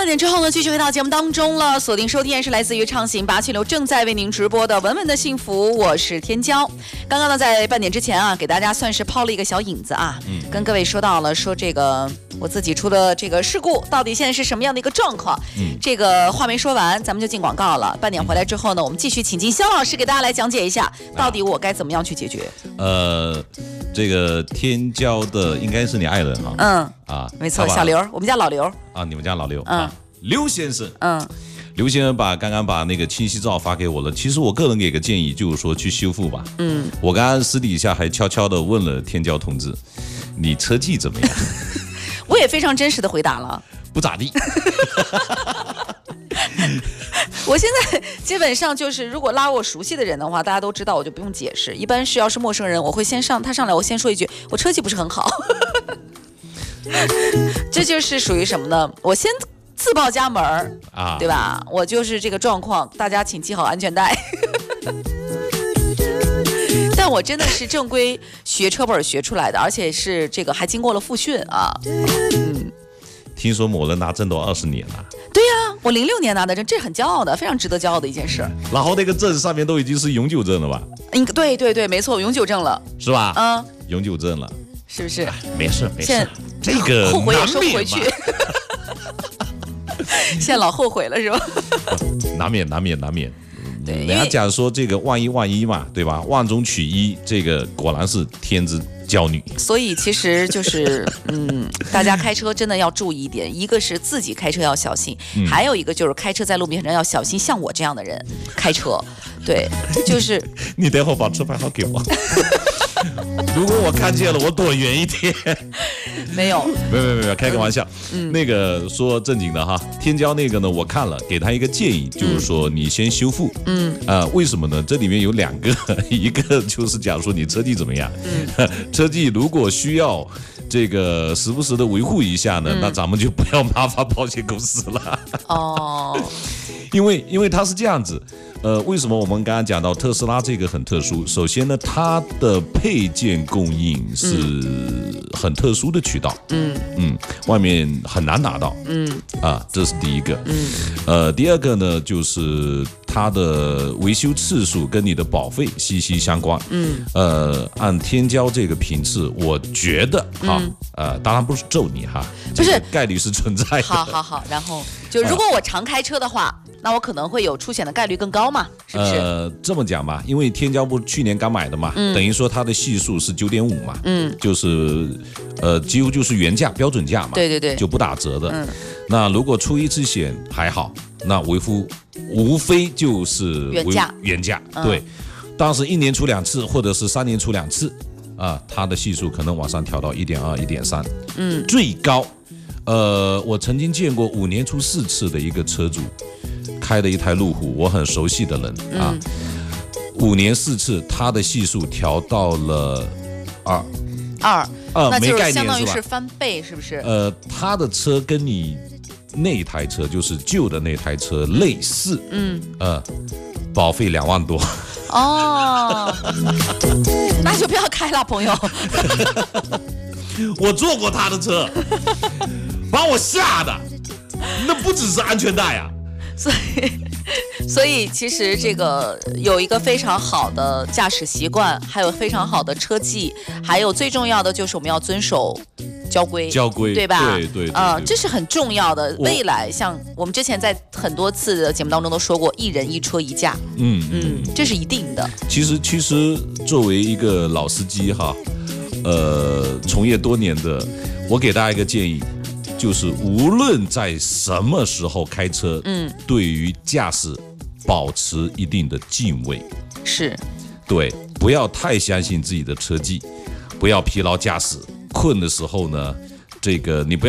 点之后呢，继续回到节目当中了。锁定收听是来自于畅行8曲流正在为您直播的《稳稳的幸福》，我是天骄。刚刚呢，在半点之前啊，给大家算是抛了一个小引子啊，跟各位说到了，说这个我自己出的这个事故到底现在是什么样的一个状况。这个话没说完，咱们就进广告了。半点回来之后呢，我们继续请进肖老师给大家来讲解一下，到底我该怎么样去解决。 这个天骄的应该是你爱人哈。 没错，小刘，我们家老刘啊，你们家老刘啊，刘先生，刘先生刚刚把那个清晰照发给我了。其实我个人给个建议，就是说去修复吧。我刚刚私底下还悄悄的问了天骄同志，你车技怎么样？ 我也非常真实的回答了， 不咋地。 我现在基本上就是，如果拉我熟悉的人的话，大家都知道，我就不用解释。一般是要是陌生人，我会他上来，我先说一句，我车技不是很好。这就是属于什么呢？我先自报家门啊，对吧？我就是这个状况，大家请系好安全带。但我真的是正规学车本学出来的，而且是这个还经过了复训啊。 听说某人拿证都20年了。 对呀，我06年拿的证，这是很骄傲的，非常值得骄傲的一件事。 然后那个证上面都已经是永久证了吧？ 对，没错，永久证了， 是吧？永久证了， 是不是？ 没事，这个后悔也收不回去。现在老后悔了是吧？ 难免。人家讲说这个万一嘛，对吧？万中取一，这个果然是天之骄女。 所以其实就是大家开车真的要注意一点，一个是自己开车要小心，还有一个就是开车在路面上要小心，像我这样的人开车，对，就是你等会儿把车牌号给我。如果我看见了，我躲远一点。没有，开个玩笑。那个说正经的哈，天骄那个呢，我看了，给他一个建议，就是说你先修复。为什么呢？这里面有2个，一个就是讲说你车技怎么样。车技如果需要这个时不时的维护一下呢，那咱们就不要麻烦保险公司了。因为它是这样子。为什么我们刚刚讲到特斯拉这个很特殊？首先呢，它的配件供应是很特殊的渠道，外面很难拿到，这是第一个。第二个呢，就是它的维修次数跟你的保费息息相关。按天骄这个频次，我觉得当然不是咒你哈， 不是， 概率是存在的。 好，然后就如果我常开车的话，那我可能会有出险的概率更高嘛，是不是？这么讲吧，因为天骄不是去年刚买的嘛，等于说它的系数是9.5嘛，就是几乎就是原价标准价嘛， 对， 就不打折的。那如果出一次险还好，那维护无非就是原价，对。当时1年出2次，或者是3年出2次，它的系数可能往上调到1.2、1.3，最高。我曾经见过5年出4次的一个车主，开的一台路虎，我很熟悉的人5年4次，他的系数调到了2， 那就没概念是相当于是翻倍，是不是？ 他的车跟你那台车就是旧的那台车类似，保费2万多。 那就不要开了，朋友。 我坐过他的车，把我吓的，那不只是安全带啊。 所以其实这个有一个非常好的驾驶习惯，还有非常好的车技，还有最重要的就是我们要遵守交规，对吧？ 对， 这是很重要的。未来像我们之前在很多次的节目当中都说过，一人一车一驾，这是一定的。 其实作为一个老司机哈，从业多年的，我给大家一个建议。就是无论在什么时候开车，对于驾驶保持一定的敬畏， 是， 对，不要太相信自己的车技，不要疲劳驾驶，困的时候呢，这个你不要。